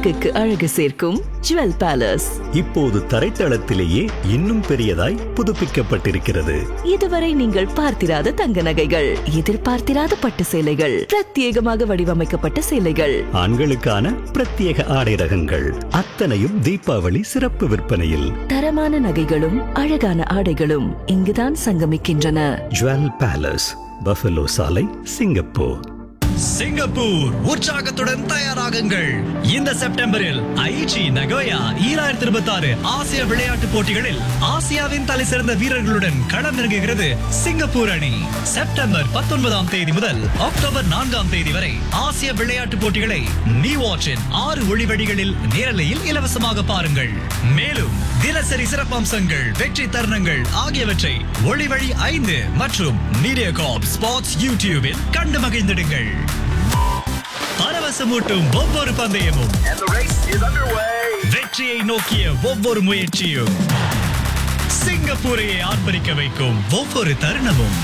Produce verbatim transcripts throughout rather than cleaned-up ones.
அழகுக்கு அழகு சேர்க்கும் ஜுவல் பேலஸ் இப்போது தரைத்தளத்திலேயே இன்னும் பெரியதாய் புதுப்பிக்கப்பட்டிருக்கிறது. இதுவரை நீங்கள் பார்த்திராத தங்க நகைகள், எதிர்பார்த்திராத பட்டு சேலைகள், பிரத்யேகமாக வடிவமைக்கப்பட்ட சேலைகள், ஆண்களுக்கான பிரத்யேக ஆடை ரகங்கள் அத்தனையும் தீபாவளி சிறப்பு விற்பனையில். தரமான நகைகளும் அழகான ஆடைகளும் இங்குதான் சங்கமிக்கின்றன. ஜுவல் பேலஸ், பஃபலோ சாலை, சிங்கப்பூர். சிங்கப்பூர் உற்சாகத்துடன் தயாராகுங்கள். இந்த செப்டம்பரில் ஐச்சி நகோயா ஈராயிரத்தி இருபத்தி ஆறு ஆசிய விளையாட்டுப் போட்டிகளில் ஆசியாவின் தலை சிறந்த வீரர்களுடன் களமிறங்குகிறது சிங்கப்பூர் அணி. செப்டம்பர் பத்தொன்பதாம் தேதி முதல் அக்டோபர் நான்காம் தேதி வரை ஆசிய விளையாட்டுப் போட்டிகளை நீ வாட்சின் ஆறு ஒளிவடிகளில் நேரலையில் இலவசமாக பாருங்கள். மேலும் தினசரி சிறப்பம்சங்கள், வெற்றி தருணங்கள் ஆகியவற்றை ஒளிவழி ஐந்து மற்றும் மீடியாகார்ப் ஸ்போர்ட்ஸ் யூடியூபில் கண்டு மகிழ்ந்திடுங்கள். பரவசமூட்டும் ஒவ்வொரு பந்தயமும், வெற்றியை நோக்கிய ஒவ்வொரு முயற்சியும், சிங்கப்பூரையை ஆர்ப்பரிக்க வைக்கும் ஒவ்வொரு தருணமும்.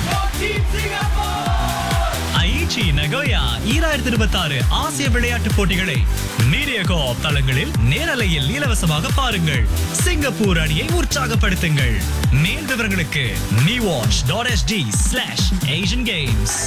ஐச்சி நகோயா ஈராயிரத்தி இருபத்தி ஆறு ஆசிய விளையாட்டுப் போட்டிகளை மீடியாகார்ப் தளங்களில் நேரலையில் இலவசமாக பாருங்கள். சிங்கப்பூர் அணியை உற்சாகப்படுத்துங்கள். மேல் விவரங்களுக்கு நீ watch dot ST slash Asian games.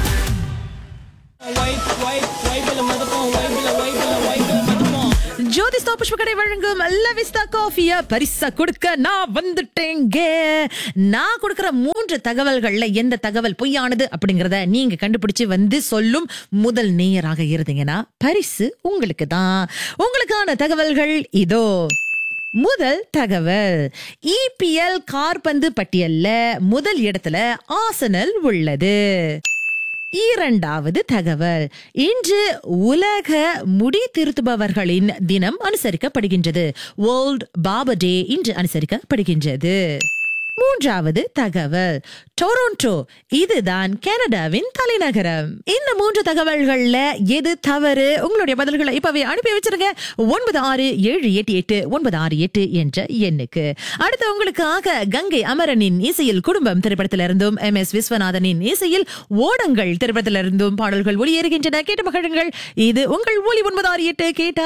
ஜோதி ஸ்டாப் புஷ்பக்கடை வழங்கும் லவிஸ்டா காஃபிய பரிசா கொடுக்க நான் வந்துட்டேங்க. நான் கொடுக்கிற மூன்று தகவல்கள்ல எந்த தகவல் பொய்யானது அப்படிங்கறத நீங்க கண்டுபிடிச்சு வந்து சொல்லும் முதல் நேயராக இருந்தீங்கன்னா பரிசு உங்களுக்கு தான். உங்களுக்கான தகவல்கள் இதோ. முதல் தகவல், இபிஎல் காற்பந்து பட்டியல்ல முதல் இடத்துல ஆர்சனல் உள்ளது. இரண்டாவது தகவல், இன்று உலக முடி திருத்துபவர்களின் தினம் அனுசரிக்கப்படுகின்றது. வேர்ல்ட் பார்பர் டே இன்று அனுசரிக்கப்படுகின்றது. மூன்றாவது தகவல், டொரண்டோ இதுதான் கனடாவின் தலைநகரம். இந்த மூன்று தகவல்கள்ல எது தவறு? உங்களுடைய பதில்களை இப்பவே அனுப்பி வச்சிருங்க ஒன்பது ஆறு ஏழு எட்டு எட்டு ஒன்பது ஆறு எட்டு என்ற எண்ணுக்கு. அடுத்து உங்களுக்காக கங்கை அமரனின் இசையில் குடும்பம் திரைப்படத்திலிருந்தும் எம் எஸ் விஸ்வநாதனின் இசையில் ஓடங்கள் திரைப்படத்திலிருந்தும் பாடல்கள் ஒளியேறுகின்றன. கேட்டு மகிழுங்கள். இது உங்கள் ஒலி ஒன்பது ஆறு எட்டு. கேட்டா